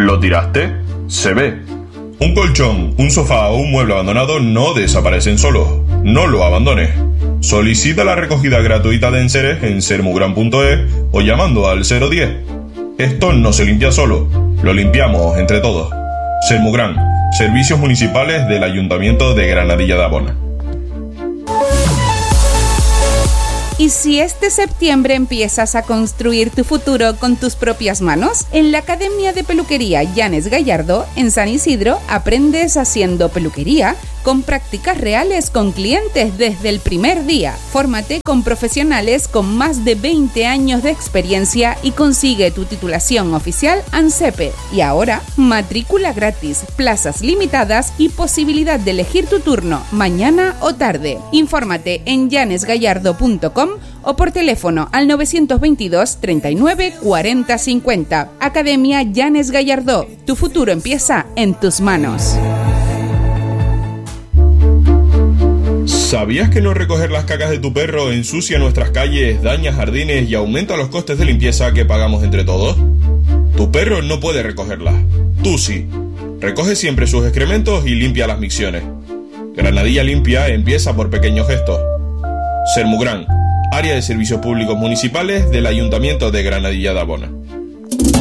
¿Lo tiraste? Se ve. Un colchón, un sofá o un mueble abandonado no desaparecen solos. No lo abandones. Solicita la recogida gratuita de enseres en sermugran.es o llamando al 010. Esto no se limpia solo, lo limpiamos entre todos. Sermugran, Servicios Municipales del Ayuntamiento de Granadilla de Abona. ¿Y si este septiembre empiezas a construir tu futuro con tus propias manos? En la Academia de Peluquería Llanes Gallardo, en San Isidro, aprendes haciendo peluquería con prácticas reales con clientes desde el primer día. Fórmate con profesionales con más de 20 años de experiencia y consigue tu titulación oficial ANSEPE. Y ahora, matrícula gratis, plazas limitadas y posibilidad de elegir tu turno, mañana o tarde. Infórmate en llanesgallardo.com o por teléfono al 922 39 40 50. Academia Llanes Gallardo. Tu futuro empieza en tus manos. ¿Sabías que no recoger las cacas de tu perro ensucia nuestras calles, daña jardines y aumenta los costes de limpieza que pagamos entre todos? Tu perro no puede recogerlas. Tú sí. Recoge siempre sus excrementos y limpia las micciones. Granadilla Limpia empieza por pequeños gestos. Sermugran, Área de Servicios Públicos Municipales del Ayuntamiento de Granadilla de Abona.